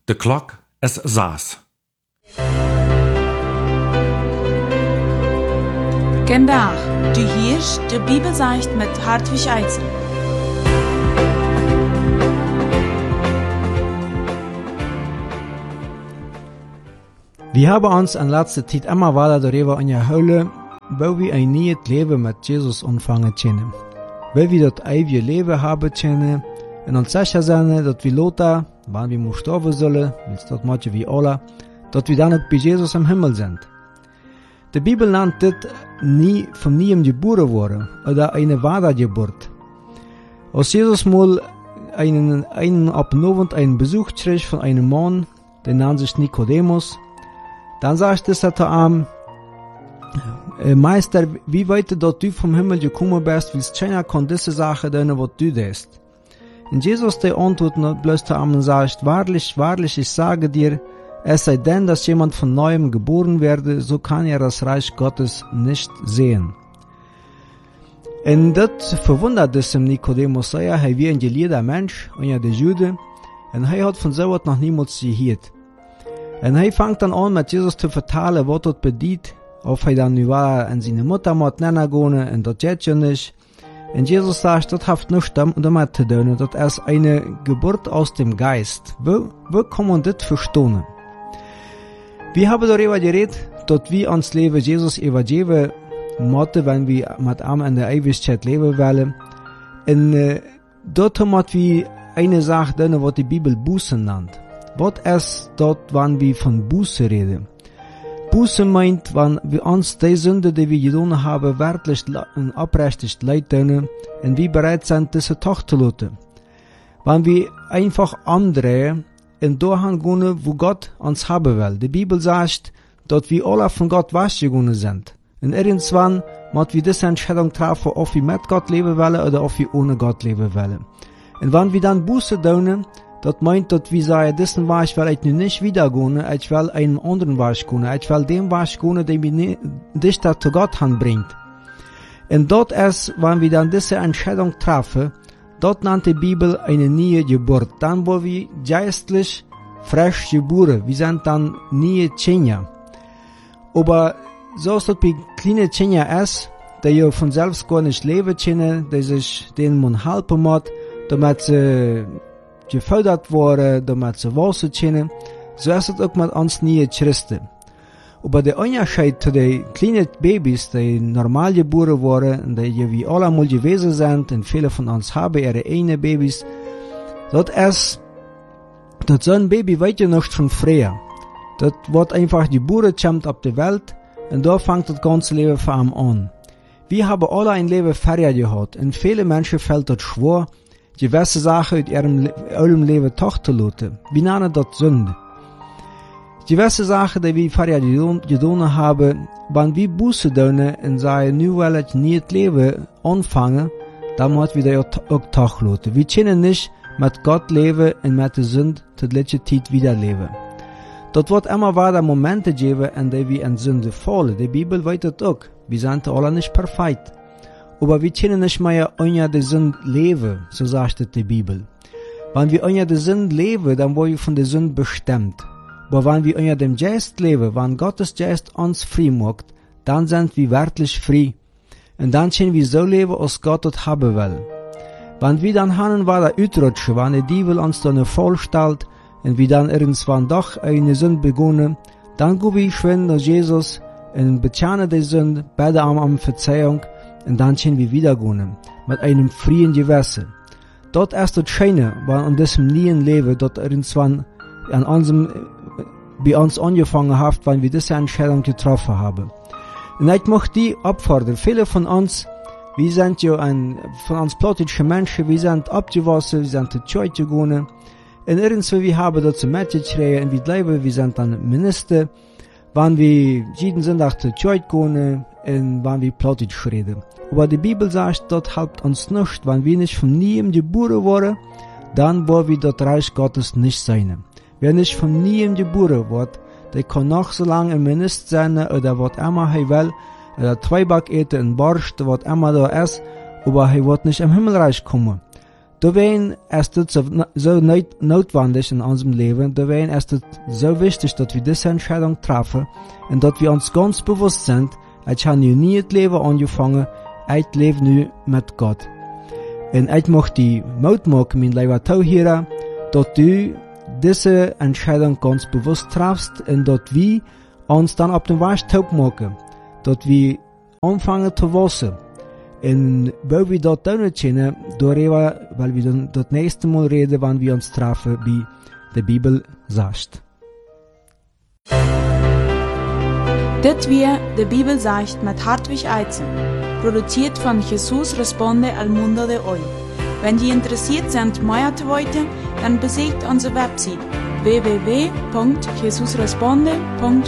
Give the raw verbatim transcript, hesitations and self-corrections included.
De klok is zes. Vandaag, du hörst die Bibelsicht mit Hartwig Eidsen. Wir haben uns in letzter Zeit immer weiter darüber unterhalten, wo wir ein neues Leben mit Jesus anfangen können. Weil wir das ewige Leben haben können und uns sicher sind, dass wir Lothar, wann wir mal sterben sollen, weil das machen wir alle, dass wir dann auch bei Jesus im Himmel sind. Die Bibel nennt das nie von neuem geboren worden oder eine Wiedergeburt. Als Jesus mal einen, einen Abend einen Besuch kriegt von einem Mann, der nennt sich Nikodemus, dann sagt er zu ihm, Meister, wie weit dass du vom Himmel gekommen bist, willst keiner kann diese Sache tun, was du tust. Und Jesus, der antwortet bloß zu ihm und sagt, wahrlich, wahrlich, ich sage dir, es sei denn, dass jemand von Neuem geboren werde, so kann er das Reich Gottes nicht sehen. Und das verwundert es im Nikodemus sehr, er wie ein gelehrter Mensch, und ja der Jude, und er hat von so etwas noch niemals gehört. Und er fängt dann an, mit Jesus zu vertellen, was das bedeutet, ob er dann war an seine Mutter mit nennen gehen, und das geht ja nicht. Und Jesus sagt, das hat nichts damit zu tun, das ist eine Geburt aus dem Geist. Wo, wo kann man das verstehen? Wir haben darüber geredet, dass wir uns Leben Jesus übergeben müssen, wenn wir mit ihm in der Ewigkeit leben wollen. Und äh, dort haben wir eine Sache drin, was die Bibel Buße nennt. Was ist dort, wenn wir von Buße reden? Buße meint, wenn wir uns die Sünde, die wir getan haben, wirklich und abrechtig leiden und wir bereit sind, diese Tag zu lassen. Wenn wir einfach umdrehen und dahin gehen, wo Gott uns haben will. Die Bibel sagt, dass wir alle von Gott weggegangen sind. Und irgendwann müssen wir diese Entscheidung treffen, ob wir mit Gott leben wollen oder ob wir ohne Gott leben wollen. Und wenn wir dann Buße tun, das meint, dass wir sagen, diesen Weg will ich nicht wieder gehen, ich will einen anderen Weg gehen, ich will dem Weg gehen, der mich dichter zu Gott anbringt. Und dort ist, wenn wir dann diese Entscheidung treffen, dort nennt die Bibel eine neue Geburt. Dann, wo wir geistlich frisch geboren, wir sind dann neue Kinder. Aber so ist das bei kleinen Kindern ist, die ja von selbst gar nicht leben können, die sich denen man helfen muss, damit sie gefördert worden, damit sie wachsen können. So ist es auch mit uns neuen Christen. Aber der Unterschied zu den kleinen Babys, die normal geboren wurden, die wie alle mal gewesen sind, und viele von uns haben ihre eigenen Babys, das ist, dass so ein Baby weiß ja noch von früher. Das wird einfach geboren, kommt auf die Welt, und da fängt das ganze Leben für ihn an. Wir haben alle ein Leben vorher gehabt, und viele Menschen fällt das schwer, gewisse Sachen in ihrem, ihrem Leben doch zu lassen. Wir nennen das Sünde. Gewisse Sachen, die wir vorher getan haben, wenn wir Buße tun und sagen, nu will ich nicht leben, anfangen, dann müssen wir das auch doch lassen. Wir können nicht mit Gott leben und mit der Sünde zur letzten Zeit wieder leben. Dort wird immer wieder Momente geben, in denen wir in Sünde fallen. Die Bibel weiß das auch. Wir sind alle nicht perfekt. Aber wir können nicht mehr unter der Sünde leben, so sagt die Bibel. Wenn wir unter der Sünde leben, dann wollen wir von der Sünde bestimmt. Aber wenn wir unter dem Geist leben, wenn Gottes Geist uns frei macht, dann sind wir wirklich frei. Und dann können wir so leben, als Gott es haben will. Wenn wir dann haben weiter utrutschen, wenn der Teufel uns dann vorstellt, und wir dann irgendwann doch eine Sünde begonnen, dann gehen wir schwimmen nach Jesus und bekennen die Sünde, beten ihm um Verzeihung, und dann können wir wieder gehen, mit einem freien Gewissen. Dort ist das Schöne, weil in diesem neuen Leben, dort irgendwann an unserem, bei uns angefangen hat, wenn wir diese Entscheidung getroffen haben. Und ich möchte die abfordern. Viele von uns, wir sind ja ein, von uns plattische Menschen, wir sind abgewachsen, wir sind zur Kirche gegangen. Und irgendwie, wir haben dazu mitgekriegt, und wir glauben, wir sind dann Minister, wenn wir jeden Sonntag zur Kirche gehen, und wenn wir plattisch reden. Aber die Bibel sagt, das hilft uns nicht, wenn wir nicht von niemandem geboren wurden, dann wollen wir das Reich Gottes nicht sein. Wer nicht von niemandem geboren wird, der kann noch so lange ein Minister sein, oder was immer er will, oder Zweiback eten, ein Borscht, was immer da ist, aber er wird nicht im Himmelreich kommen. Deswegen ist es so, so not, notwendig in unserem Leben, deswegen ist es so wichtig, dass wir diese Entscheidung treffen und dass wir uns ganz bewusst sind, ich habe nie das Leben angefangen, ich lebe nu mit Gott. Und ich möchte die Mut machen, mein lieber Zuhörer, dass du diese Entscheidung ganz bewusst triffst und dass wir uns dann auf den Weg taub machen, dass wir anfangen zu wachsen. Und weil wir das tun können, darüber, weil wir dann das nächste Mal reden, wenn wir uns treffen, wie die Bibel sagt. Das wir die Bibel sagt mit Hartwig Eizen, produziert von Jesus Responde al Mundo de Hoy. Wenn Sie interessiert sind, mehr zu wissen, dann besucht unsere Website w w w punkt jesus responde punkt